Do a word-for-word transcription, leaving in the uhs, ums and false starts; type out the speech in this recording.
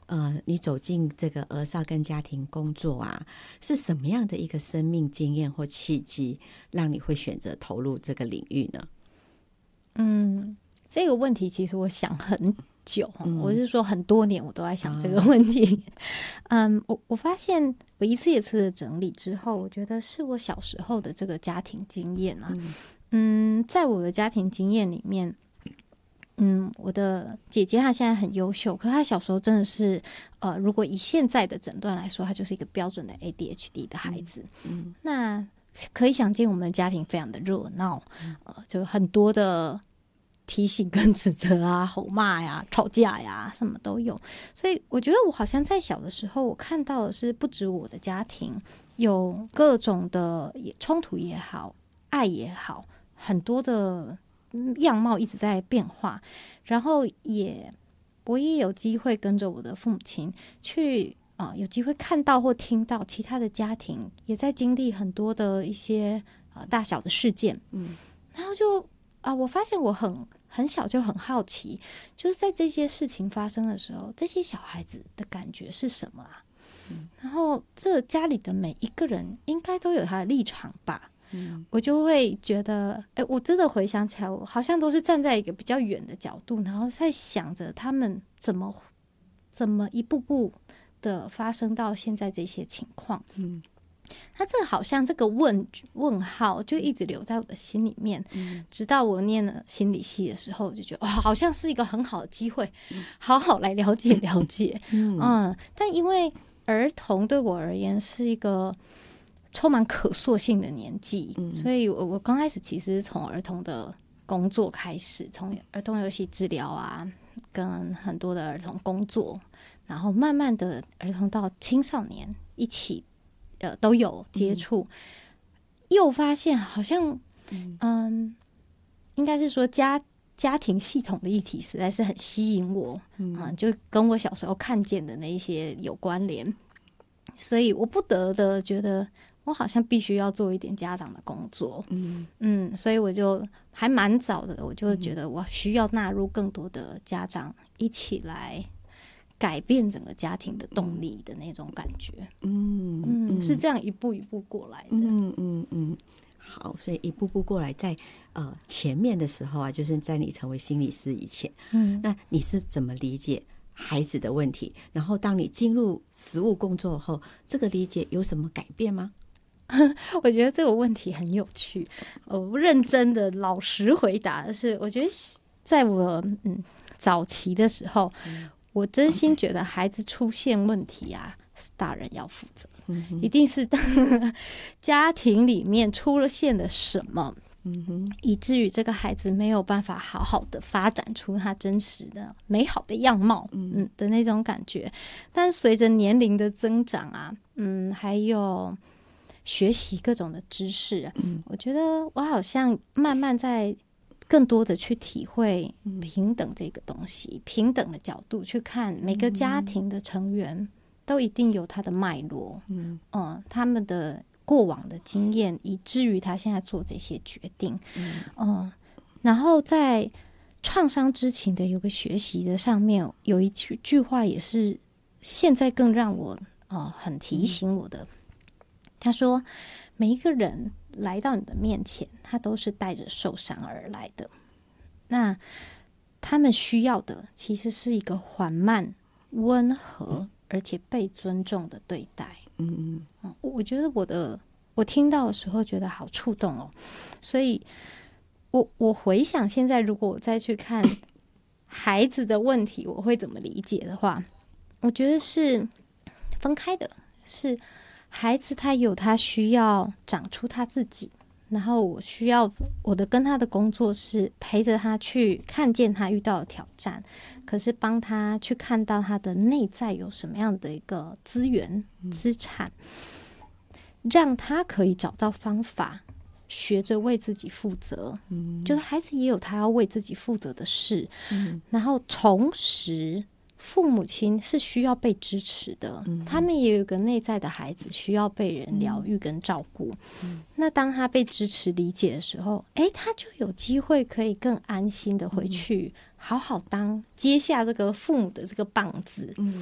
呃，你走进这个儿少跟家庭工作啊，是什么样的一个生命经验或契机，让你会选择投入这个领域呢？ 嗯，这个问题其实我想很久， 嗯、 我是说很多年我都在想这个问题。哦、嗯，我我发现我一次一次的整理之后，我觉得是我小时候的这个家庭经验啊。嗯, 嗯，在我的家庭经验里面，嗯，我的姐姐她现在很优秀，可是她小时候真的是，呃，如果以现在的诊断来说，她就是一个标准的 A D H D 的孩子。嗯，嗯那可以想见我们的家庭非常的热闹，呃，就很多的提醒跟指责啊，吼骂呀，吵架呀，什么都有。所以我觉得我好像在小的时候，我看到的是不止我的家庭有各种的冲突也好，爱也好，很多的样貌一直在变化，然后也我也有机会跟着我的父母亲去啊、呃，有机会看到或听到其他的家庭也在经历很多的一些呃大小的事件，嗯，然后就啊、呃，我发现我很很小就很好奇，就是在这些事情发生的时候，这些小孩子的感觉是什么啊？嗯、然后这家里的每一个人应该都有他的立场吧。嗯、我就会觉得，哎，我真的回想起来，我好像都是站在一个比较远的角度，然后在想着他们怎么怎么一步步的发生到现在这些情况。嗯，那这好像这个问问号就一直留在我的心里面，嗯、直到我念了心理系的时候，我就觉得哇，好像是一个很好的机会，嗯、好好来了解了解。嗯, 嗯，但因为儿童对我而言是一个充满可塑性的年纪，嗯、所以我我刚开始其实从儿童的工作开始，从儿童游戏治疗啊，跟很多的儿童工作，然后慢慢的儿童到青少年一起呃都有接触，嗯、又发现好像嗯、嗯应该是说家家庭系统的议题实在是很吸引我，嗯、呃，就跟我小时候看见的那一些有关联，所以我不得的觉得我好像必须要做一点家长的工作，嗯嗯，所以我就还蛮早的，我就觉得我需要纳入更多的家长一起来改变整个家庭的动力的那种感觉，嗯嗯，是这样一步一步过来的， 嗯嗯嗯。好，所以一步步过来在，在呃前面的时候啊，就是在你成为心理师以前，嗯，那你是怎么理解孩子的问题？然后当你进入实务工作后，这个理解有什么改变吗？ 我觉得这个问题很有趣，我认真的老实回答的是，我觉得在我嗯早期的时候，嗯、我真心觉得孩子出现问题啊，是大人要负责，嗯、一定是家庭里面出了现了什么，嗯、以至于这个孩子没有办法好好的发展出他真实的美好的样貌，嗯的那种感觉。但随着年龄的增长啊，嗯，还有学习各种的知识、啊嗯、我觉得我好像慢慢在更多的去体会平等这个东西、嗯、平等的角度去看每个家庭的成员都一定有他的脉络，嗯嗯，他们的过往的经验以至于他现在做这些决定，嗯, 嗯然后在创伤知情的有个学习的上面有一句句话也是现在更让我、呃、很提醒我的、嗯他说每一个人来到你的面前，他都是带着受伤而来的，那他们需要的其实是一个缓慢温和而且被尊重的对待。嗯嗯，我觉得我的我听到的时候觉得好触动哦，所以我我回想现在如果我再去看孩子的问题我会怎么理解的话，我觉得是分开的，是孩子他有他需要长出他自己，然后我需要我的跟他的工作是陪着他去看见他遇到的挑战，可是帮他去看到他的内在有什么样的一个资源资产、嗯、让他可以找到方法学着为自己负责、嗯、就是孩子也有他要为自己负责的事、嗯、然后同时父母亲是需要被支持的、嗯、他们也有一个内在的孩子需要被人疗愈跟照顾、嗯、那当他被支持理解的时候，诶，他就有机会可以更安心的回去好好当接下这个父母的这个棒子、嗯、